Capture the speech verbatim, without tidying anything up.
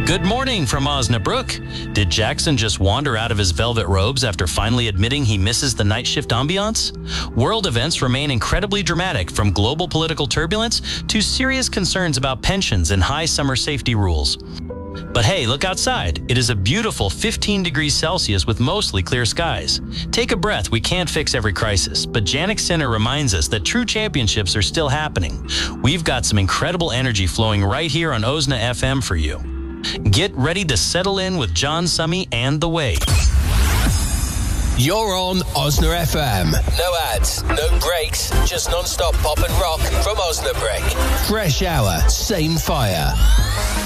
Good morning from Osnabrück. Did Jackson just wander out of his velvet robes after finally admitting he misses the night shift ambiance? World events remain incredibly dramatic, from global political turbulence to serious concerns about pensions and high summer safety rules. But hey, look outside. It is a beautiful fifteen degrees Celsius with mostly clear skies. Take a breath. We can't fix every crisis, but Jannik Sinner reminds us that true championships are still happening. We've got some incredible energy flowing right here on Osna F M for you. Get ready to settle in with John Summey and The Wave. You're on Osna F M. No ads, no breaks, just non-stop pop and rock from Osnabrück. Fresh hour, same fire.